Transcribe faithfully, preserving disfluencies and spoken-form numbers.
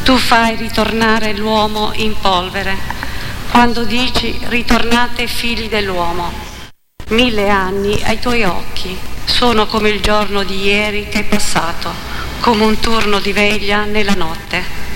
Tu fai ritornare l'uomo in polvere, quando dici ritornate figli dell'uomo. Mille anni ai tuoi occhi sono come il giorno di ieri che è passato, come un turno di veglia nella notte.